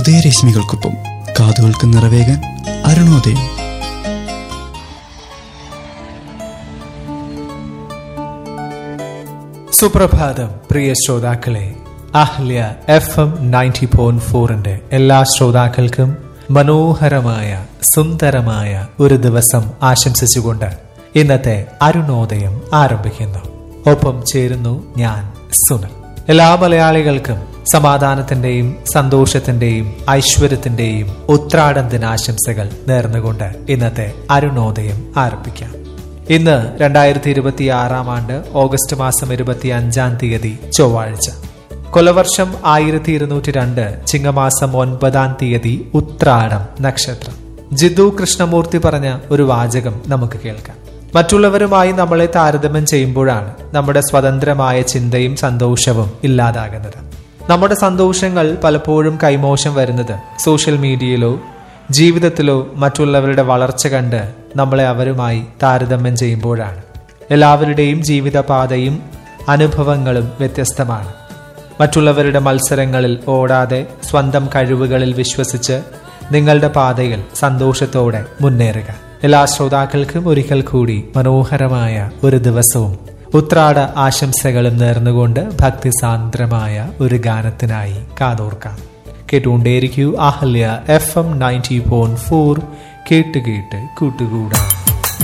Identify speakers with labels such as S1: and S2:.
S1: ഉദയരശ്മികൾക്കൊപ്പം കാതുകൾക്ക് നിറവേകാൻ അരുണോദയം.
S2: സുപ്രഭാതം പ്രിയ ശ്രോതാക്കളെ. അഹ്ല്യ FM 90.4 എല്ലാ ശ്രോതാക്കൾക്കും മനോഹരമായ സുന്ദരമായ ഒരു ദിവസം ആശംസിച്ചുകൊണ്ട് ഇന്നത്തെ അരുണോദയം ആരംഭിക്കുന്നു. ഒപ്പം ചേരുന്നു ഞാൻ സുനിൽ. എല്ലാ മലയാളികൾക്കും സമാധാനത്തിന്റെയും സന്തോഷത്തിന്റെയും ഐശ്വര്യത്തിന്റെയും ഉത്രാടം ദിനാശംസകൾ നേർന്നുകൊണ്ട് ഇന്നത്തെ അരുണോദയം ആരംഭിക്കാം. ഇന്ന് 2026 ഓഗസ്റ്റ് മാസം 25 ചൊവ്വാഴ്ച. കൊലവർഷം 1202 ചിങ്ങമാസം 9 ഉത്രാടം നക്ഷത്രം. ജിദ്ദു കൃഷ്ണമൂർത്തി പറഞ്ഞ ഒരു വാചകം നമുക്ക് കേൾക്കാം. മറ്റുള്ളവരുമായി നമ്മളെ താരതമ്യം ചെയ്യുമ്പോഴാണ് നമ്മുടെ സ്വതന്ത്രമായ ചിന്തയും സന്തോഷവും ഇല്ലാതാകുന്നത്. നമ്മുടെ സന്തോഷങ്ങൾ പലപ്പോഴും കൈമോശം വരുന്നത് സോഷ്യൽ മീഡിയയിലോ ജീവിതത്തിലോ മറ്റുള്ളവരുടെ വളർച്ച കണ്ട് നമ്മളെ അവരുമായി താരതമ്യം ചെയ്യുമ്പോഴാണ്. എല്ലാവരുടെയും ജീവിതപാതയും അനുഭവങ്ങളും വ്യത്യസ്തമാണ്. മറ്റുള്ളവരുടെ മത്സരങ്ങളിൽ ഓടാതെ സ്വന്തം കഴിവുകളിൽ വിശ്വസിച്ച് നിങ്ങളുടെ പാതയിൽ സന്തോഷത്തോടെ മുന്നേറുക. എല്ലാ ശ്രോതാക്കൾക്കും ഒരിക്കൽ കൂടി മനോഹരമായ ഒരു ദിവസവും ഉത്രാട ആശംസകളും നേർന്നുകൊണ്ട് ഭക്തിസാന്ദ്രമായ ഒരു ഗാനത്തിനായി കാതോർക്കാം. കേട്ടുകൊണ്ടേയിരിക്കൂ അഹല്യ FM 90.4. കേട്ട് കേട്ട് കൂട്ടുകൂടാം.